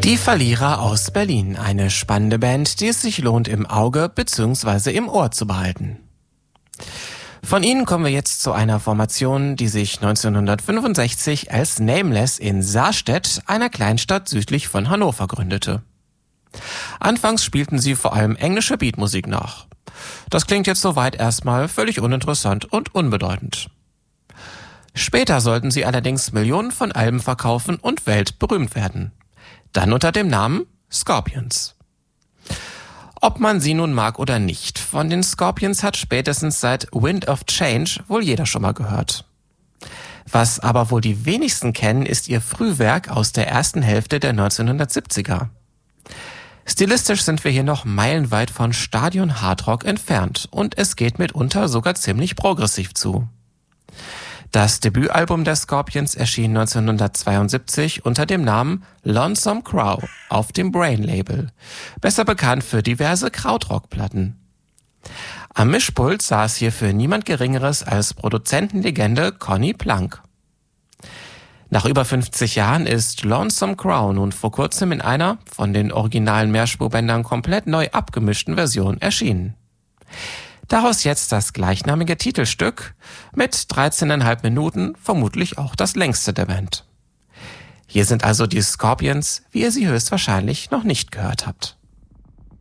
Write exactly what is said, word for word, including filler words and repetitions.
Die Verlierer aus Berlin, eine spannende Band, die es sich lohnt, im Auge bzw. im Ohr zu behalten. Von ihnen kommen wir jetzt zu einer Formation, die sich neunzehnhundertfünfundsechzig als Nameless in Sarstedt, einer Kleinstadt südlich von Hannover, gründete. Anfangs spielten sie vor allem englische Beatmusik nach. Das klingt jetzt soweit erstmal völlig uninteressant und unbedeutend. Später sollten sie allerdings Millionen von Alben verkaufen und weltberühmt werden. Dann unter dem Namen Scorpions. Ob man sie nun mag oder nicht, von den Scorpions hat spätestens seit Wind of Change wohl jeder schon mal gehört. Was aber wohl die wenigsten kennen, ist ihr Frühwerk aus der ersten Hälfte der neunzehnhundertsiebziger. Stilistisch sind wir hier noch meilenweit von Stadion-Hardrock entfernt und es geht mitunter sogar ziemlich progressiv zu. Das Debütalbum der Scorpions erschien neunzehnhundertzweiundsiebzig unter dem Namen Lonesome Crow auf dem Brain-Label, besser bekannt für diverse Krautrock-Platten. Am Mischpult saß hierfür niemand Geringeres als Produzentenlegende Conny Plank. Nach über fünfzig Jahren ist Lonesome Crow nun vor kurzem in einer, von den originalen Mehrspurbändern komplett neu abgemischten Version erschienen. Daraus jetzt das gleichnamige Titelstück mit dreizehneinhalb Minuten, vermutlich auch das längste der Band. Hier sind also die Scorpions, wie ihr sie höchstwahrscheinlich noch nicht gehört habt.